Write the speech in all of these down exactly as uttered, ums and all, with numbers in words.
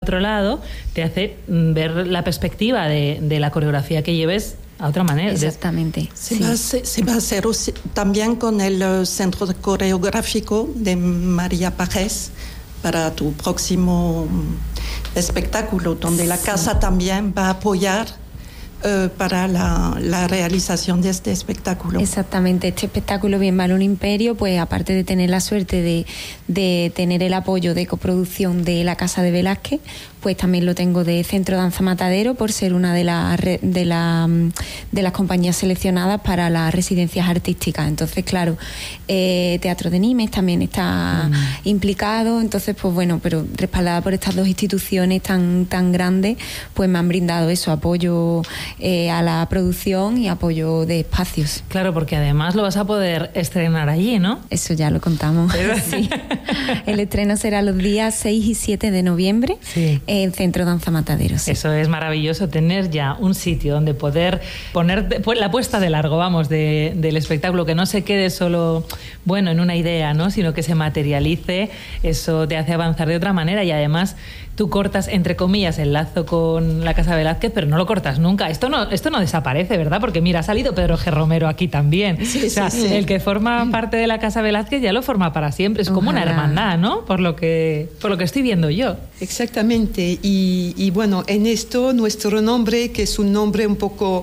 otro lado, te hace ver la perspectiva de, de la coreografía que lleves a otra manera. Exactamente. Se, sí. va, a hacer, se va a hacer también con el Centro Coreográfico de María Pajés para tu próximo espectáculo, donde la casa sí. también va a apoyar Uh, para la, la realización de este espectáculo. Exactamente, este espectáculo Bien vale un imperio, pues aparte de tener la suerte de, de tener el apoyo de coproducción de la Casa de Velázquez, pues también lo tengo de Centro Danza Matadero por ser una de las de, la, de las compañías seleccionadas para las residencias artísticas. Entonces, claro, eh, Teatro de Nimes también está mm. implicado, entonces, pues bueno, pero respaldada por estas dos instituciones tan, tan grandes, pues me han brindado eso, apoyo Eh, a la producción y apoyo de espacios. Claro, porque además lo vas a poder estrenar allí, ¿no? Eso ya lo contamos. Sí. El estreno será los días seis y siete de noviembre sí. en Centro Danza Matadero. Sí. Eso es maravilloso, tener ya un sitio donde poder poner pues, la puesta de largo, vamos, de, del espectáculo, que no se quede solo, bueno, en una idea, ¿no? Sino que se materialice. Eso te hace avanzar de otra manera y además tú cortas, entre comillas, el lazo con la Casa Velázquez, pero no lo cortas nunca. Esto no, esto no desaparece, ¿verdad? Porque mira, ha salido Pedro G. Romero aquí también. Sí, o sea, sí, sí. El que forma parte de la Casa Velázquez ya lo forma para siempre. Es como Ojalá. Una hermandad, ¿no? Por lo que, por lo que estoy viendo yo. Exactamente. Y, y bueno, en esto nuestro nombre, que es un nombre un poco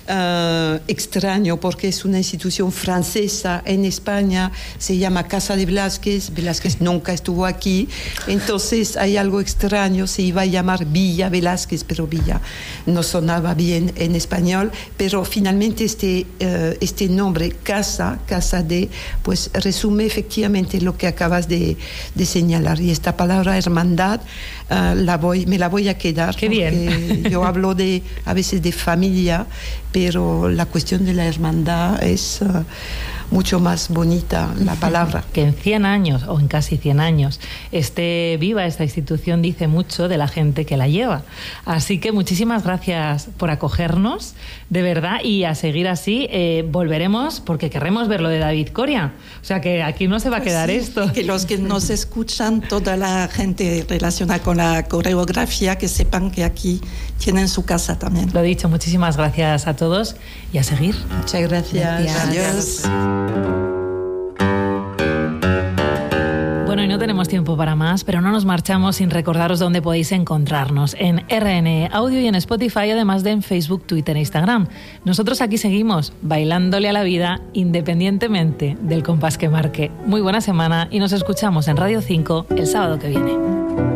Uh, extraño porque es una institución francesa en España, se llama Casa de Velázquez. Velázquez nunca estuvo aquí, entonces hay algo extraño, se iba a llamar Villa Velázquez, pero Villa no sonaba bien en español, pero finalmente este, uh, este nombre Casa, Casa de, pues resume efectivamente lo que acabas de, de señalar, y esta palabra hermandad uh, la voy, me la voy a quedar. Qué bien. Yo hablo de, a veces de familia, pero la cuestión de la hermandad es uh, mucho más bonita la palabra. Que en cien años, o en casi cien años, esté viva esta institución dice mucho de la gente que la lleva. Así que muchísimas gracias por acogernos, de verdad, y a seguir así. Eh, volveremos porque querremos ver lo de David Coria. O sea que aquí no se va a quedar pues sí, esto. Que los que nos escuchan, toda la gente relacionada con la coreografía, que sepan que aquí tienen su casa también. Lo dicho, muchísimas gracias a todos y a seguir. Muchas gracias. Gracias. Adiós. Bueno, y no tenemos tiempo para más, pero no nos marchamos sin recordaros dónde podéis encontrarnos. En R N E Audio y en Spotify, además de en Facebook, Twitter e Instagram. Nosotros aquí seguimos bailándole a la vida independientemente del compás que marque. Muy buena semana y nos escuchamos en Radio cinco el sábado que viene.